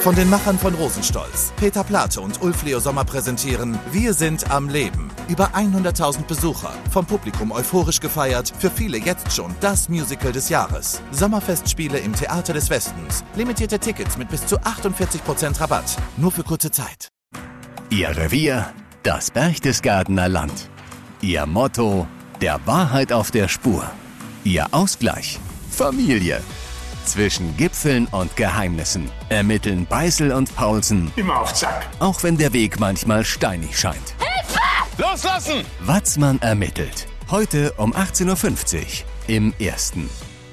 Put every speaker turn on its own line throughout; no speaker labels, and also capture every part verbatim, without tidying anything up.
Von den Machern von Rosenstolz, Peter Plate und Ulf Leo Sommer präsentieren Wir sind am Leben. Über hunderttausend Besucher, vom Publikum euphorisch gefeiert, für viele jetzt schon das Musical des Jahres. Sommerfestspiele im Theater des Westens. Limitierte Tickets mit bis zu achtundvierzig Prozent Rabatt. Nur für kurze Zeit.
Ihr Revier, das Berchtesgadener Land. Ihr Motto, der Wahrheit auf der Spur. Ihr Ausgleich, Familie. Zwischen Gipfeln und Geheimnissen ermitteln Beißel und Paulsen.
Immer auf Zack.
Auch wenn der Weg manchmal steinig scheint.
Hilfe! Loslassen!
Watzmann ermittelt. Heute um achtzehn Uhr fünfzig im Ersten.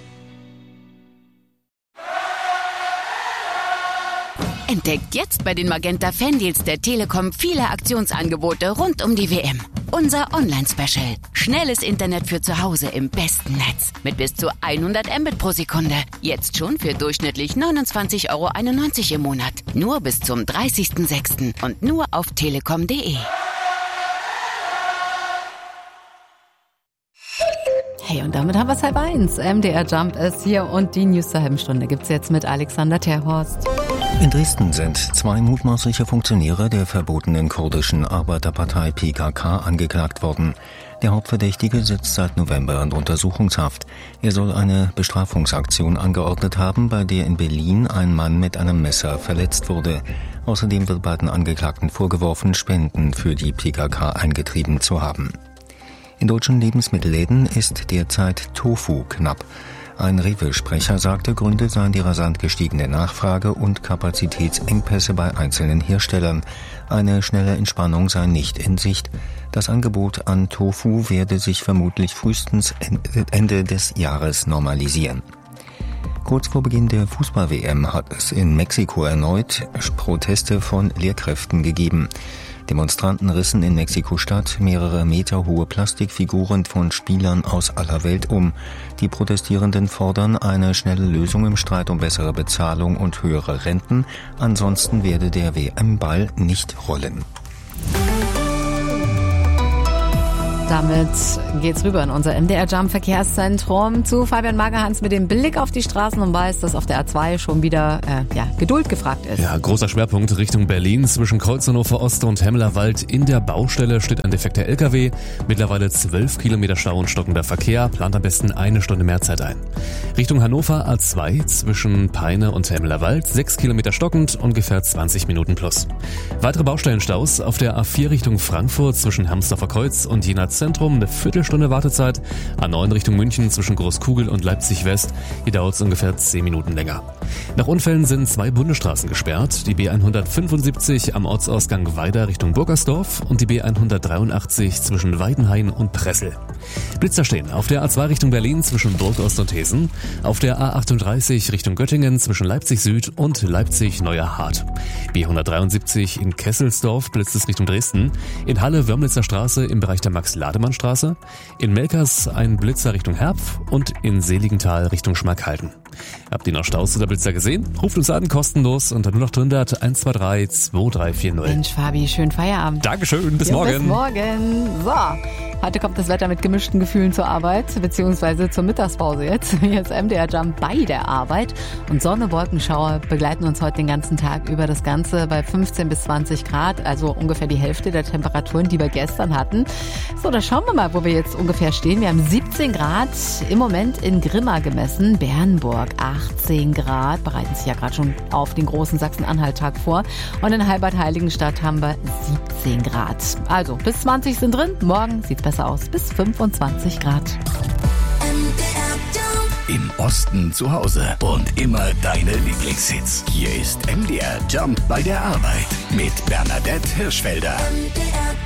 Entdeckt jetzt bei den Magenta Fandeals der Telekom viele Aktionsangebote rund um die W M. Unser Online-Special. Schnelles Internet für zu Hause im besten Netz. Mit bis zu hundert Mbit pro Sekunde. Jetzt schon für durchschnittlich neunundzwanzig Euro einundneunzig im Monat. Nur bis zum dreißigsten sechsten und nur auf telekom punkt de.
Hey, und damit haben wir es halb eins. M D R Jump ist hier und die News zur halben Stunde gibt's jetzt mit Alexander Terhorst.
In Dresden sind zwei mutmaßliche Funktionäre der verbotenen kurdischen Arbeiterpartei P K K angeklagt worden. Der Hauptverdächtige sitzt seit November in Untersuchungshaft. Er soll eine Bestrafungsaktion angeordnet haben, bei der in Berlin ein Mann mit einem Messer verletzt wurde. Außerdem wird beiden Angeklagten vorgeworfen, Spenden für die P K K eingetrieben zu haben. In deutschen Lebensmittelläden ist derzeit Tofu knapp. Ein Rewe-Sprecher sagte, Gründe seien die rasant gestiegene Nachfrage und Kapazitätsengpässe bei einzelnen Herstellern. Eine schnelle Entspannung sei nicht in Sicht. Das Angebot an Tofu werde sich vermutlich frühestens Ende des Jahres normalisieren. Kurz vor Beginn der Fußball-W M hat es in Mexiko erneut Proteste von Lehrkräften gegeben. Demonstranten rissen in Mexiko-Stadt mehrere Meter hohe Plastikfiguren von Spielern aus aller Welt um. Die Protestierenden fordern eine schnelle Lösung im Streit um bessere Bezahlung und höhere Renten. Ansonsten werde der W M-Ball nicht rollen.
Damit geht's rüber in unser M D R Jump Verkehrszentrum zu Fabian Magerhans mit dem Blick auf die Straßen und weiß, dass auf der A zwei schon wieder äh, ja, Geduld gefragt ist.
Ja, großer Schwerpunkt Richtung Berlin. Zwischen Kreuz Hannover Ost und Hemmerwald in der Baustelle steht ein defekter L K W. Mittlerweile zwölf Kilometer Stau und stockender Verkehr. Plant am besten eine Stunde mehr Zeit ein. Richtung Hannover A zwei zwischen Peine und Hemmerwald. sechs Kilometer stockend, ungefähr zwanzig Minuten plus. Weitere Baustellenstaus auf der A vier Richtung Frankfurt zwischen Hermsdorfer Kreuz und Jena Zentrum, eine Viertelstunde Wartezeit. A neun Richtung München zwischen Großkugel und Leipzig West. Hier dauert es ungefähr zehn Minuten länger. Nach Unfällen sind zwei Bundesstraßen gesperrt. Die B hundertfünfundsiebzig am Ortsausgang Weida Richtung Burgersdorf und die B hundertdreiundachtzig zwischen Weidenhain und Pressel. Blitzer stehen auf der A zwei Richtung Berlin zwischen Burgost und Hessen, auf der A achtunddreißig Richtung Göttingen zwischen Leipzig Süd und Leipzig Neuer Hart. B hundertdreiundsiebzig in Kesselsdorf blitzt es Richtung Dresden, in Halle Wörmlitzer Straße im Bereich der Max-Lademann-Straße, in Melkers ein Blitzer Richtung Herpf und in Seligenthal Richtung Schmalkalden. Habt ihr noch Staus oder Blitzer gesehen? Ruft uns an, kostenlos unter null acht hundert eins zwei drei zwei drei vier null.
Mensch, Fabi, schönen Feierabend.
Dankeschön, bis
ja,
morgen.
Bis morgen. So, heute kommt das Wetter mit gemischten Gefühlen zur Arbeit, beziehungsweise zur Mittagspause jetzt. Jetzt M D R Jump bei der Arbeit. Und Sonne, Wolkenschauer begleiten uns heute den ganzen Tag über. Das Ganze bei fünfzehn bis zwanzig Grad, also ungefähr die Hälfte der Temperaturen, die wir gestern hatten. So, da schauen wir mal, wo wir jetzt ungefähr stehen. Wir haben siebzehn Grad im Moment in Grimma gemessen. Bernburg achtzehn Grad, bereiten sich ja gerade schon auf den großen Sachsen-Anhalt-Tag vor. Und in Halbert-Heiligenstadt haben wir siebzehn Grad. Also bis zwanzig sind drin, morgen sieht's besser aus, bis fünfundzwanzig Grad.
Im Osten zu Hause und immer deine Lieblingshits. Hier ist M D R Jump bei der Arbeit mit Bernadette Hirschfelder.